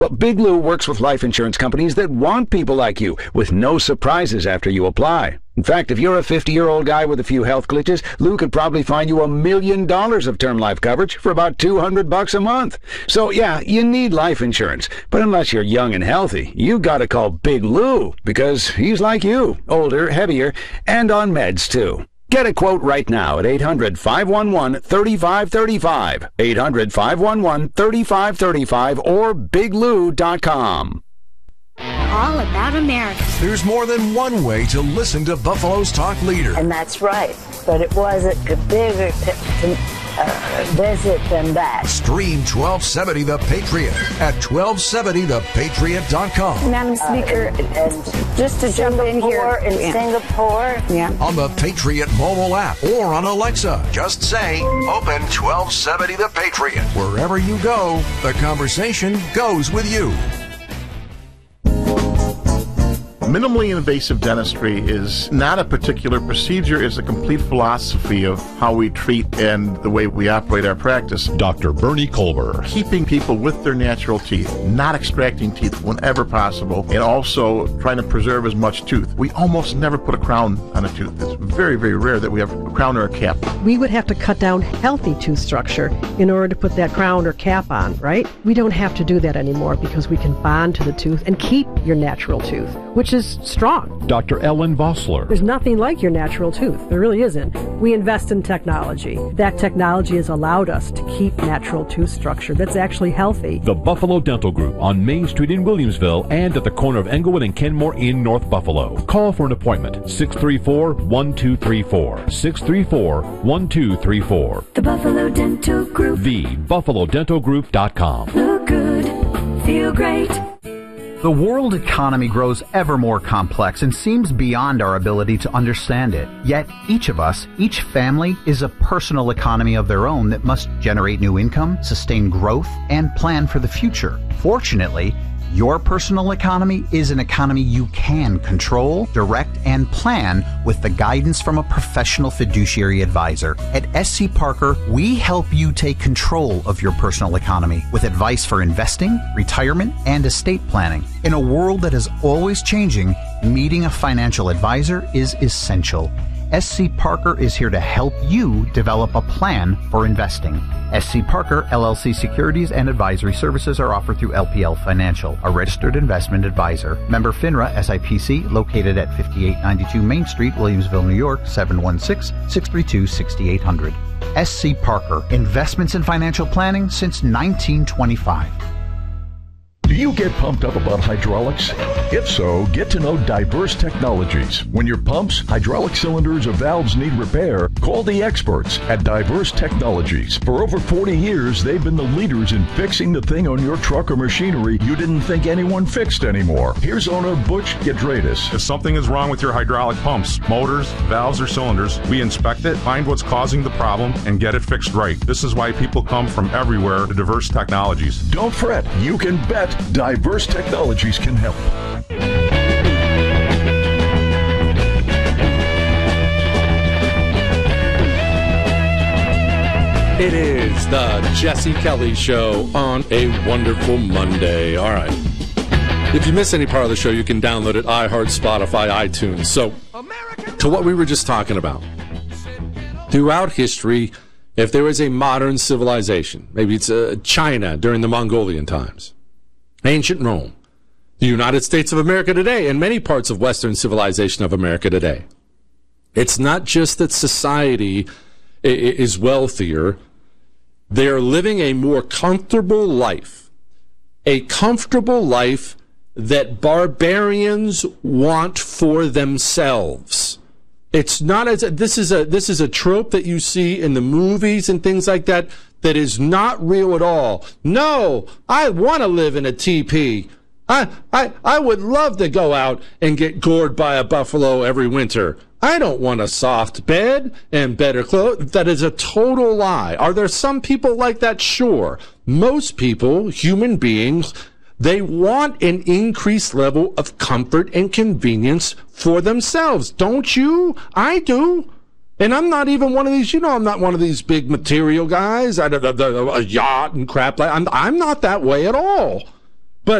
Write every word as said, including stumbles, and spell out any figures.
Well, Big Lou works with life insurance companies that want people like you, with no surprises after you apply. In fact, if you're a fifty-year-old guy with a few health glitches, Lou could probably find you a million dollars of term life coverage for about two hundred bucks a month. So, yeah, you need life insurance. But unless you're young and healthy, you gotta call Big Lou, because he's like you, older, heavier, and on meds, too. Get a quote right now at eight hundred, five one one, three five three five, eight hundred, five one one, three five three five, or big lou dot com. All about America. There's more than one way to listen to Buffalo's talk leader. And that's right. But it wasn't bigger to, to uh, visit than that. Stream twelve seventy The Patriot at twelve seventy the patriot dot com. Madam Speaker, uh, and, and just to jump in here. In yeah. Singapore. Yeah. On the Patriot mobile app or on Alexa. Just say, open twelve seventy The Patriot. Wherever you go, the conversation goes with you. Minimally invasive dentistry is not a particular procedure, it's a complete philosophy of how we treat and the way we operate our practice. Doctor Bernie Kolber. Keeping people with their natural teeth, not extracting teeth whenever possible, and also trying to preserve as much tooth. We almost never put a crown on a tooth. It's very, very rare that we have a crown or a cap. We would have to cut down healthy tooth structure in order to put that crown or cap on, right? We don't have to do that anymore because we can bond to the tooth and keep your natural tooth, which is strong. Doctor Ellen Vossler. There's nothing like your natural tooth. There really isn't. We invest in technology. That technology has allowed us to keep natural tooth structure that's actually healthy. The Buffalo Dental Group on Main Street in Williamsville and at the corner of Englewood and Kenmore in North Buffalo. Call for an appointment. six three four, one two three four. six three four, one two three four. The Buffalo Dental Group. the buffalo dental group dot com. Look good. Feel great. The world economy grows ever more complex and seems beyond our ability to understand it. Yet, each of us, each family, is a personal economy of their own that must generate new income, sustain growth, and plan for the future. Fortunately, your personal economy is an economy you can control, direct, and plan with the guidance from a professional fiduciary advisor. At S C Parker, we help you take control of your personal economy with advice for investing, retirement, and estate planning. In a world that is always changing, meeting a financial advisor is essential. S C Parker is here to help you develop a plan for investing. S C Parker, L L C Securities and Advisory Services are offered through L P L Financial, a registered investment advisor. Member FINRA S I P C, located at fifty-eight ninety-two Main Street, Williamsville, New York, seven one six, six three two, six eight zero zero. S C Parker, investments in financial planning since nineteen twenty-five. Do you get pumped up about hydraulics? If so, get to know Diverse Technologies. When your pumps, hydraulic cylinders, or valves need repair, call the experts at Diverse Technologies. For over forty years, they've been the leaders in fixing the thing on your truck or machinery you didn't think anyone fixed anymore. Here's owner Butch Gedradis. If something is wrong with your hydraulic pumps, motors, valves, or cylinders, we inspect it, find what's causing the problem, and get it fixed right. This is why people come from everywhere to Diverse Technologies. Don't fret. You can bet Diverse Technologies can help. It is the Jesse Kelly Show on a wonderful Monday. All right. If you miss any part of the show, you can download it, iHeart, Spotify, iTunes. So, to what we were just talking about. Throughout history, if there is a modern civilization, maybe it's uh, China during the Mongolian times, ancient Rome, the United States of America today, and many parts of Western civilization of America today. It's not just that society is wealthier. They are living a more comfortable life, a comfortable life that barbarians want for themselves. It's not as this is a this is a trope that you see in the movies and things like that that is not real at all. No, I want to live in a teepee. I I I would love to go out and get gored by a buffalo every winter. I don't want a soft bed and better clothes. That is a total lie. Are there some people like that? Sure. Most people, human beings, they want an increased level of comfort and convenience for themselves. Don't you? I do. And I'm not even one of these, you know, I'm not one of these big material guys. I don't a yacht and crap like I'm I'm not that way at all.